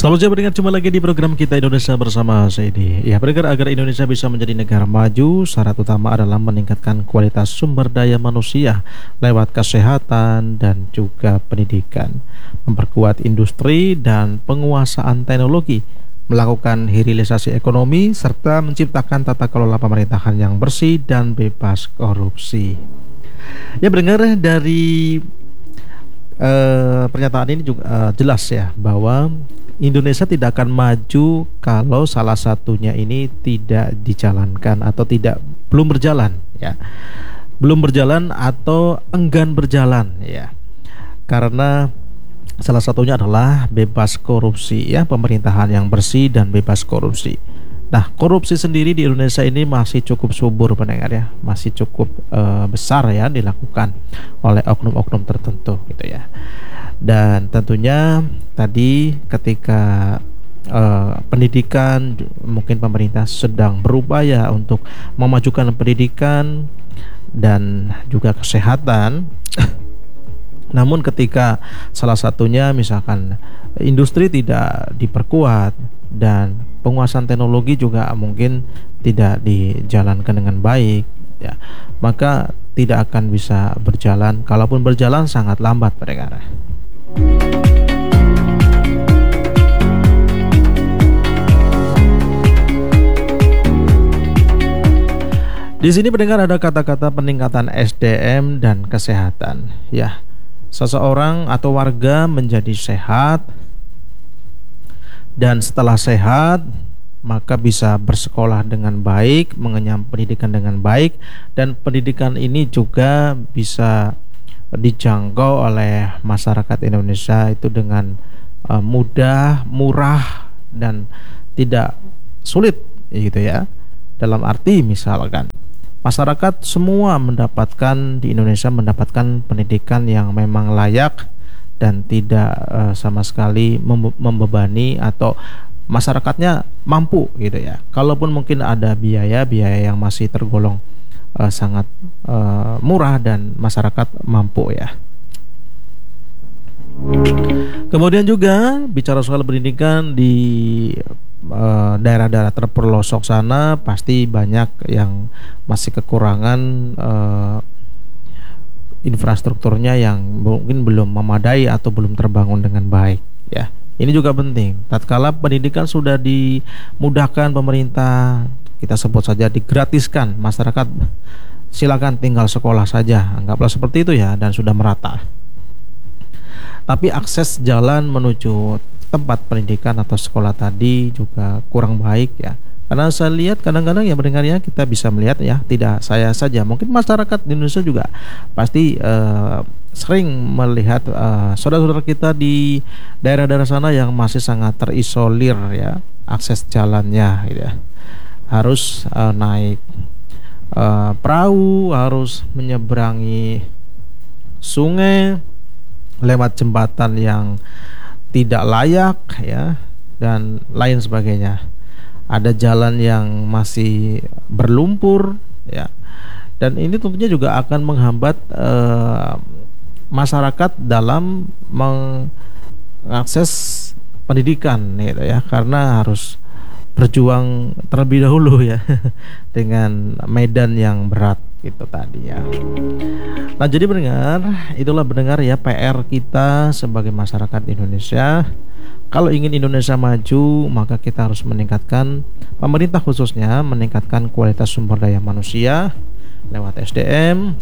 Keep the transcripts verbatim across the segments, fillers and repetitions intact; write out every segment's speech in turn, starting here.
Selamat jam mendengar, jumpa lagi di program Kita Indonesia bersama saya Edi. Ya, pendengar, agar Indonesia bisa menjadi negara maju, syarat utama adalah meningkatkan kualitas sumber daya manusia lewat kesehatan dan juga pendidikan, memperkuat industri dan penguasaan teknologi, melakukan hilirisasi ekonomi, serta menciptakan tata kelola pemerintahan yang bersih dan bebas korupsi. Ya, pendengar, dari uh, pernyataan ini juga uh, jelas ya bahwa Indonesia tidak akan maju kalau salah satunya ini tidak dijalankan atau tidak belum berjalan ya. Belum berjalan atau enggan berjalan ya. Karena salah satunya adalah bebas korupsi ya, pemerintahan yang bersih dan bebas korupsi. Nah, korupsi sendiri di Indonesia ini masih cukup subur pendengar ya, masih cukup uh, besar ya dilakukan oleh oknum-oknum tertentu gitu ya. Dan tentunya tadi ketika uh, pendidikan, mungkin pemerintah sedang berupaya untuk memajukan pendidikan dan juga kesehatan. Namun ketika salah satunya misalkan industri tidak diperkuat dan penguasaan teknologi juga mungkin tidak dijalankan dengan baik ya, maka tidak akan bisa berjalan. Kalaupun berjalan sangat lambat mereka. Di sini pendengar ada kata-kata peningkatan S D M dan kesehatan. Ya, seseorang atau warga menjadi sehat, dan setelah sehat maka bisa bersekolah dengan baik, mengenyam pendidikan dengan baik, dan pendidikan ini juga bisa dijangkau oleh masyarakat Indonesia itu dengan uh, mudah, murah, dan tidak sulit gitu ya. Dalam arti misalkan masyarakat semua mendapatkan di Indonesia mendapatkan pendidikan yang memang layak dan tidak uh, sama sekali membe- membebani atau masyarakatnya mampu gitu ya. Kalaupun mungkin ada biaya-biaya yang masih tergolong Uh, sangat uh, murah dan masyarakat mampu ya. Kemudian juga bicara soal pendidikan di uh, daerah-daerah terpelosok sana pasti banyak yang masih kekurangan uh, infrastrukturnya yang mungkin belum memadai atau belum terbangun dengan baik ya. Ini juga penting. Tatkala pendidikan sudah dimudahkan pemerintah, kita sebut saja digratiskan, masyarakat silakan tinggal sekolah saja, anggaplah seperti itu ya, dan sudah merata. Tapi akses jalan menuju tempat pendidikan atau sekolah tadi juga kurang baik ya. Karena saya lihat kadang-kadang ya mendengarnya kita bisa melihat ya, tidak saya saja, mungkin masyarakat di Indonesia juga pasti uh, sering melihat uh, saudara-saudara kita di daerah-daerah sana yang masih sangat terisolir ya, akses jalannya gitu ya. Harus uh, naik uh, perahu, harus menyeberangi sungai lewat jembatan yang tidak layak ya, dan lain sebagainya. Ada jalan yang masih berlumpur ya, dan ini tentunya juga akan menghambat uh, masyarakat dalam mengakses pendidikan gitu ya, karena harus berjuang terlebih dahulu ya dengan medan yang berat itu tadi ya. Nah, jadi pendengar, itulah pendengar ya P R kita sebagai masyarakat Indonesia. Kalau ingin Indonesia maju, maka kita harus meningkatkan, pemerintah khususnya meningkatkan kualitas sumber daya manusia lewat S D M.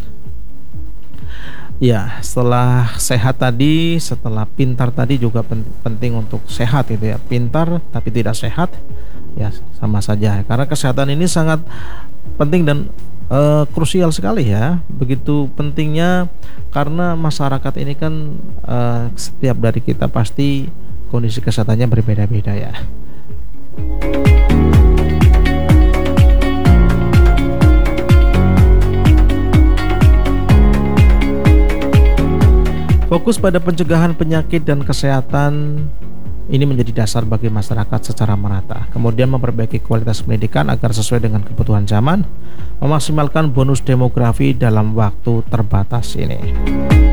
Ya, setelah sehat tadi, setelah pintar tadi juga penting untuk sehat gitu ya. Pintar tapi tidak sehat ya sama saja, karena kesehatan ini sangat penting dan uh, krusial sekali ya. Begitu pentingnya karena masyarakat ini kan uh, setiap dari kita pasti kondisi kesehatannya berbeda-beda ya. Fokus pada pencegahan penyakit dan kesehatan ini menjadi dasar bagi masyarakat secara merata. Kemudian memperbaiki kualitas pendidikan agar sesuai dengan kebutuhan zaman, memaksimalkan bonus demografi dalam waktu terbatas ini.